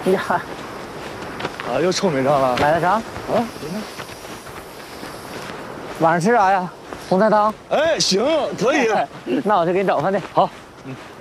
呀， 啊，又臭没上了。 买的啥？ 啊，你看。 晚上吃啥呀？红菜汤。 哎，行，可以。 那我去给你找饭去。 好。